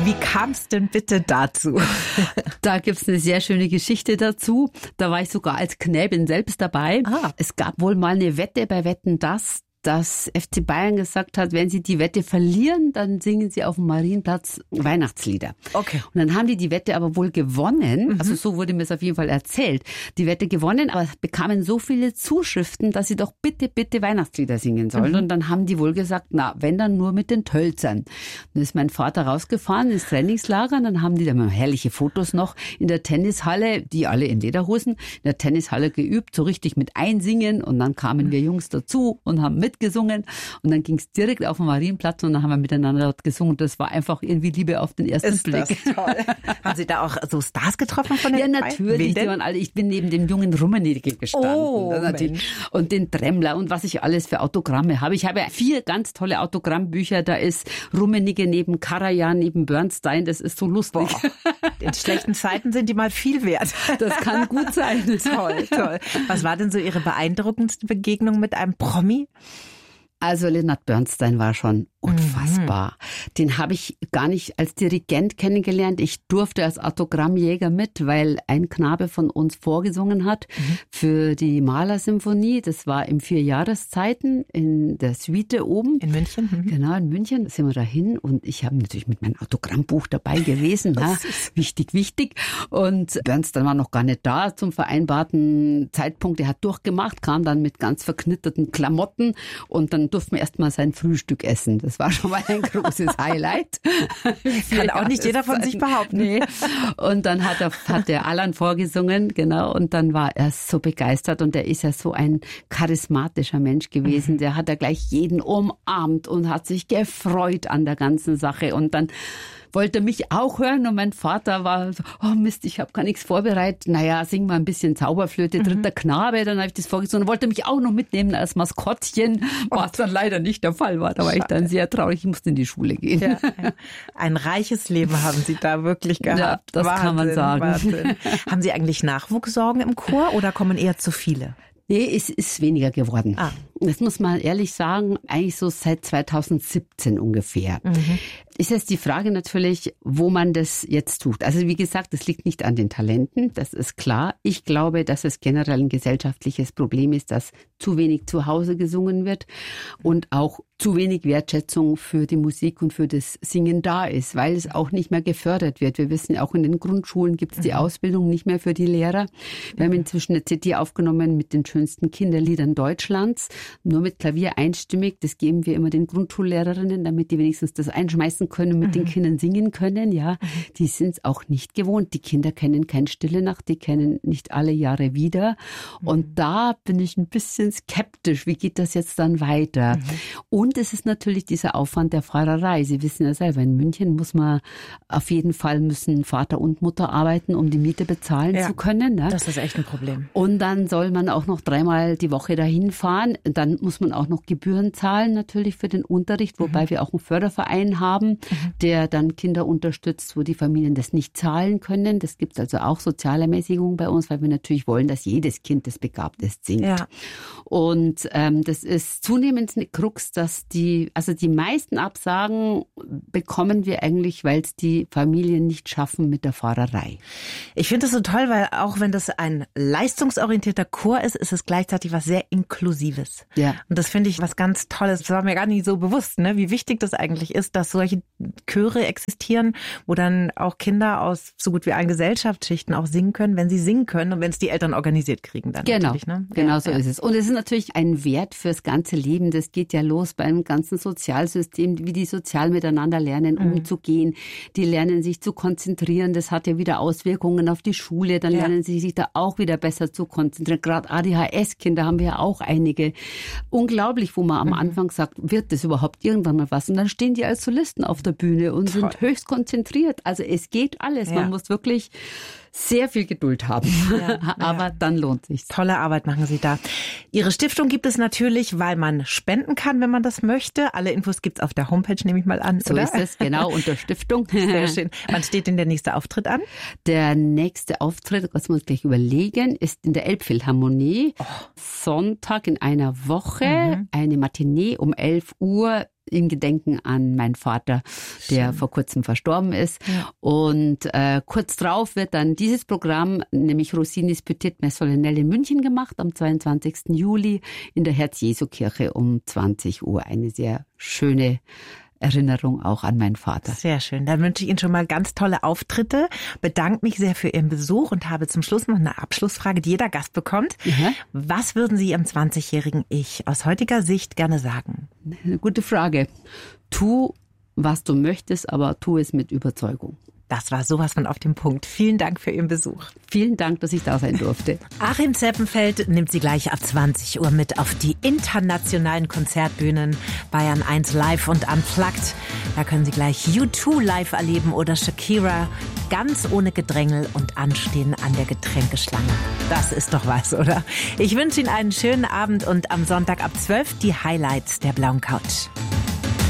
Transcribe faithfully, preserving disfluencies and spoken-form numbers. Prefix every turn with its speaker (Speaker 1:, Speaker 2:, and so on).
Speaker 1: Wie kam es denn bitte dazu?
Speaker 2: Da gibt's eine sehr schöne Geschichte dazu. Da war ich sogar als Knäbin selbst dabei.
Speaker 1: Ah.
Speaker 2: Es gab wohl mal eine Wette bei Wetten, dass dass F C Bayern gesagt hat, wenn sie die Wette verlieren, dann singen sie auf dem Marienplatz Weihnachtslieder.
Speaker 1: Okay.
Speaker 2: Und dann haben die die Wette aber wohl gewonnen.
Speaker 1: Mhm.
Speaker 2: Also so wurde mir es auf jeden Fall erzählt. Die Wette gewonnen, aber bekamen so viele Zuschriften, dass sie doch bitte, bitte Weihnachtslieder singen sollen. Mhm. Und dann haben die wohl gesagt, na, wenn dann nur mit den Tölzern. Dann ist mein Vater rausgefahren ins Trainingslager und dann haben die da mal herrliche Fotos noch in der Tennishalle, die alle in Lederhosen, in der Tennishalle geübt, so richtig mit Einsingen. Und dann kamen wir Jungs dazu und haben mit gesungen und dann ging es direkt auf den Marienplatz und dann haben wir miteinander dort gesungen. Das war einfach irgendwie Liebe auf den ersten
Speaker 1: Ist
Speaker 2: Blick.
Speaker 1: Das toll. Haben Sie da auch so Stars getroffen von den
Speaker 2: Ja, natürlich. Die waren alle, ich bin neben dem jungen Rummenigge gestanden.
Speaker 1: Oh,
Speaker 2: und den Tremmler und was ich alles für Autogramme habe. Ich habe vier ganz tolle Autogrammbücher. Da ist Rummenigge neben Karajan, neben Bernstein. Das ist so lustig.
Speaker 1: Boah. In schlechten Zeiten sind die mal viel wert.
Speaker 2: Das kann gut sein.
Speaker 1: Toll, toll. Was war denn so Ihre beeindruckendste Begegnung mit einem Promi?
Speaker 2: Also Leonard Bernstein war schon unfassbar. Mhm. Den habe ich gar nicht als Dirigent kennengelernt. Ich durfte als Autogrammjäger mit, weil ein Knabe von uns vorgesungen hat mhm. für die Malersymphonie. Das war im Vierjahreszeiten in der Suite oben.
Speaker 1: In München? Mhm.
Speaker 2: Genau, in München. Da sind wir dahin und ich habe natürlich mit meinem Autogrammbuch dabei gewesen. Na, wichtig, wichtig. Und Bernstein war noch gar nicht da zum vereinbarten Zeitpunkt. Er hat durchgemacht, kam dann mit ganz verknitterten Klamotten und dann durften wir erst mal sein Frühstück essen. Das war schon mal ein großes Highlight.
Speaker 1: Kann auch nicht jeder von sich behaupten.
Speaker 2: Nee. Und dann hat, er, hat der Alan vorgesungen, genau, und dann war er so begeistert und er ist ja so ein charismatischer Mensch gewesen. Mhm. Der hat er gleich jeden umarmt und hat sich gefreut an der ganzen Sache und dann wollte mich auch hören und mein Vater war so, oh Mist, ich habe gar nichts vorbereitet. Naja, sing mal ein bisschen Zauberflöte, dritter mhm. Knabe, dann habe ich das vorgesungen. Wollte mich auch noch mitnehmen als Maskottchen, was dann leider nicht der Fall war. Da war ich dann sehr traurig, ich musste in die Schule gehen. Ja,
Speaker 1: ein reiches Leben haben Sie da wirklich gehabt.
Speaker 2: Ja, das Wahnsinn, kann man sagen.
Speaker 1: Wahnsinn. Haben Sie eigentlich Nachwuchssorgen im Chor oder kommen eher zu viele?
Speaker 2: Nee, es ist weniger geworden.
Speaker 1: Ah.
Speaker 2: Das muss man ehrlich sagen, eigentlich so seit zweitausendsiebzehn ungefähr. Mhm. Ist jetzt die Frage natürlich, wo man das jetzt tut. Also wie gesagt, das liegt nicht an den Talenten, das ist klar. Ich glaube, dass es generell ein gesellschaftliches Problem ist, dass zu wenig zu Hause gesungen wird und auch zu wenig Wertschätzung für die Musik und für das Singen da ist, weil es auch nicht mehr gefördert wird. Wir wissen, auch in den Grundschulen gibt es die Ausbildung nicht mehr für die Lehrer. Wir haben inzwischen eine C D aufgenommen mit den schönsten Kinderliedern Deutschlands, nur mit Klavier einstimmig. Das geben wir immer den Grundschullehrerinnen, damit die wenigstens das einschmeißen können und mit mhm. den Kindern singen können. Ja, mhm. die sind es auch nicht gewohnt. Die Kinder kennen keine Stille Nacht, die kennen nicht alle Jahre wieder. Mhm. Und da bin ich ein bisschen skeptisch. Wie geht das jetzt dann weiter? Mhm. Und es ist natürlich dieser Aufwand der Fahrerei. Sie wissen ja selber, in München muss man auf jeden Fall müssen Vater und Mutter arbeiten, um die Miete bezahlen
Speaker 1: ja,
Speaker 2: zu können. Ne?
Speaker 1: Das ist echt ein Problem.
Speaker 2: Und dann soll man auch noch dreimal die Woche dahin fahren. Dann muss man auch noch Gebühren zahlen natürlich für den Unterricht, wobei mhm. wir auch einen Förderverein haben, mhm. der dann Kinder unterstützt, wo die Familien das nicht zahlen können. Das gibt also auch Sozialermäßigungen bei uns, weil wir natürlich wollen, dass jedes Kind, das begabt ist, singt. Ja. Und ähm, das ist zunehmend eine Krux, dass die, also die meisten Absagen bekommen wir eigentlich, weil es die Familien nicht schaffen mit der Fahrerei.
Speaker 1: Ich finde das so toll, weil auch wenn das ein leistungsorientierter Chor ist, ist es gleichzeitig was sehr Inklusives.
Speaker 2: Ja.
Speaker 1: Und das finde ich was ganz Tolles. Das war mir gar nicht so bewusst, ne, wie wichtig das eigentlich ist, dass solche Chöre existieren, wo dann auch Kinder aus so gut wie allen Gesellschaftsschichten auch singen können, wenn sie singen können und wenn es die Eltern organisiert kriegen dann
Speaker 2: genau.
Speaker 1: natürlich. Ne?
Speaker 2: Genau
Speaker 1: ja,
Speaker 2: so
Speaker 1: ja.
Speaker 2: ist es. Und es ist natürlich ein Wert fürs ganze Leben. Das geht ja los beim ganzen Sozialsystem, wie die sozial miteinander lernen, mhm. umzugehen. Die lernen sich zu konzentrieren. Das hat ja wieder Auswirkungen auf die Schule. Dann ja. lernen sie sich da auch wieder besser zu konzentrieren. Gerade A D H S-Kinder haben wir ja auch einige. Unglaublich, wo man am mhm. Anfang sagt, wird das überhaupt irgendwann mal was? Und dann stehen die als Solisten auf der Bühne und Toll. sind höchst konzentriert. Also es geht alles. Ja. Man muss wirklich sehr viel Geduld haben. Ja, aber ja. dann lohnt sich's.
Speaker 1: Tolle Arbeit machen Sie da. Ihre Stiftung gibt es natürlich, weil man spenden kann, wenn man das möchte. Alle Infos gibt's auf der Homepage, nehme ich mal an.
Speaker 2: So
Speaker 1: oder?
Speaker 2: ist es, genau, unter Stiftung.
Speaker 1: Sehr schön. Wann steht denn der nächste Auftritt an?
Speaker 2: Der nächste Auftritt, das muss man gleich überlegen, ist in der Elbphilharmonie. Oh. Sonntag in einer Woche, mhm. eine Matinee um elf Uhr. in Gedenken an meinen Vater, der Schön. vor kurzem verstorben ist. Ja. Und äh, kurz drauf wird dann dieses Programm, nämlich Rossinis Petite Messe Solennelle in München gemacht, am zweiundzwanzigsten Juli in der Herz-Jesu-Kirche um zwanzig Uhr. Eine sehr schöne Erinnerung auch an meinen Vater.
Speaker 1: Sehr schön. Dann wünsche ich Ihnen schon mal ganz tolle Auftritte. Bedanke mich sehr für Ihren Besuch und habe zum Schluss noch eine Abschlussfrage, die jeder Gast bekommt. Mhm. Was würden Sie Ihrem zwanzigjährigen Ich aus heutiger Sicht gerne sagen?
Speaker 2: Eine gute Frage. Tu, was du möchtest, aber tu es mit Überzeugung.
Speaker 1: Das war sowas von auf dem Punkt. Vielen Dank für Ihren Besuch.
Speaker 2: Vielen Dank, dass ich da sein durfte.
Speaker 1: Achim Zeppenfeld nimmt Sie gleich ab zwanzig Uhr mit auf die internationalen Konzertbühnen Bayern eins Live und Unplugged. Da können Sie gleich U zwei live erleben oder Shakira ganz ohne Gedrängel und Anstehen an der Getränkeschlange. Das ist doch was, oder? Ich wünsche Ihnen einen schönen Abend und am Sonntag ab zwölf die Highlights der blauen Couch.